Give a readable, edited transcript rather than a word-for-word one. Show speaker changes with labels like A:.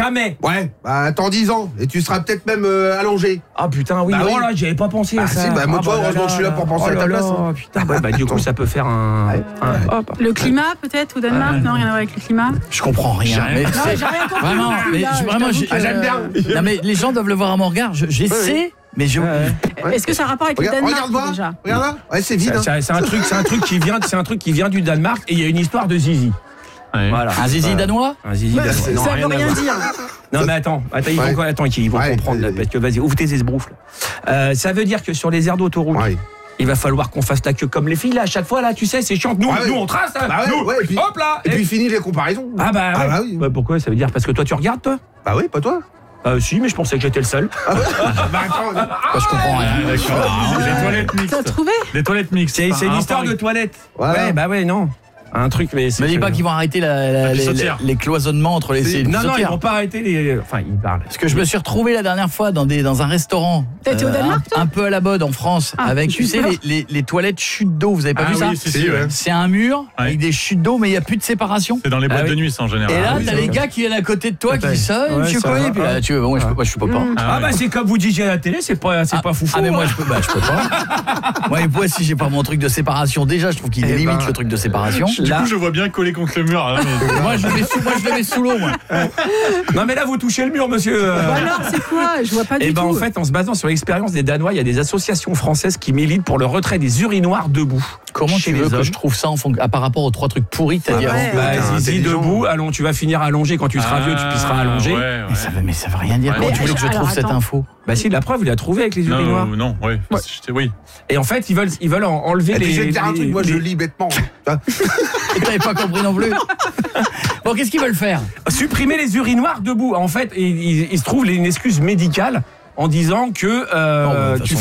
A: Jamais.
B: Ouais, bah attends 10 ans et tu seras peut-être même allongé.
A: Ah putain, oui,
B: Bah oui.
A: là, j'y avais pas pensé à ça.
B: Si, bah moi toi, heureusement que je suis là pour penser à ta place.
A: Oh putain, bah du coup, ça peut faire un... Hop.
C: Le climat, peut-être, au Danemark? Non, rien à voir avec le climat.
D: Je comprends rien. Mais
C: Non, j'ai rien compris.
D: vraiment, mais
C: Là,
D: j'aime bien. Non mais les gens doivent le voir à mon regard. J'essaie, mais je.
C: Est-ce que ça a rapport avec le Danemark
B: Regarde-moi,
C: déjà?
B: regarde là. Ouais, c'est vide.
A: C'est un truc qui vient du Danemark et il y a une histoire de zizi.
E: Ouais.
A: Voilà.
D: Un zizi danois?
A: Un zizi danois. Non,
C: Ça veut
A: à
C: rien
A: voir.
C: dire.
A: Non mais attends, ils vont comprendre là, parce que vas-y, ouvre tes esbroufles. Ça veut dire que sur les aires d'autoroute, il va falloir qu'on fasse la queue comme les filles là, à chaque fois là, tu sais, c'est chiant. Nous on trace, hein,
B: Bah ouais,
A: nous,
B: ouais, et puis-
A: hop là.
B: Et puis fini les comparaisons.
A: Ah bah, ouais.
B: oui.
A: Bah, pourquoi? Ça veut dire parce que toi tu regardes toi?
B: Bah oui, pas toi.
A: Si, mais je pensais que j'étais le seul.
B: Bah attends.
D: Je comprends rien.
E: Les toilettes mixtes.
C: T'as trouvé?
E: Les toilettes mixtes.
A: C'est une histoire de toilette.
B: Voilà.
A: Ouais, bah ouais, non. Un truc, mais c'est.
D: Me dis pas qu'ils vont arrêter les cloisonnements entre les
A: Non, ils
D: sautières.
A: vont pas arrêter les. Enfin, ils parlent.
D: Parce que je me suis retrouvé la dernière fois dans un restaurant.
C: T'as été au Danemark, toi?
D: Un peu à la mode en France, avec, tu sais, les toilettes chutes d'eau. Vous avez pas vu ça?
E: Oui, si, ouais.
D: C'est un mur avec des chutes d'eau, mais il n'y a plus de séparation.
E: C'est dans les boîtes de nuit, ça, en général.
D: Et là, t'as les gars qui viennent à côté de toi qui disent ça, monsieur Coé. Puis là, tu veux, moi, je suis pas.
A: Ah bah c'est comme vous disiez à la télé, c'est pas foufou.
D: Ah mais moi je peux pas. Moi si j'ai pas mon truc de séparation déjà, je trouve qu'il limite le truc de séparation.
E: Du coup, je vois bien collé contre le mur. Hein, mais...
D: moi je le mets sous l'eau moi.
A: Non mais là vous touchez le mur monsieur.
C: Alors c'est quoi? Je vois pas du tout.
A: Et ben en fait en se basant sur l'expérience des Danois, il y a des associations françaises qui militent pour le retrait des urinoirs debout.
D: Comment tu veux que je trouve ça par rapport aux 3 trucs pourris que t'as dit avant?
A: Bah zizi debout, allons, tu vas finir allongé quand tu seras vieux, tu pisseras allongé.
E: Ouais.
D: Mais ça veut rien dire. Comment tu veux que je trouve cette info?
A: Bah si, la preuve, il a trouvé avec les urinoirs.
E: Non, oui.
A: Et en fait, ils veulent enlever les...
B: Je vais te dire un truc, moi je lis bêtement.
D: T'avais pas compris non plus. Bon, qu'est-ce qu'ils veulent faire?
A: Supprimer les urinoirs debout. En fait, il se trouve une excuse médicale en disant que tu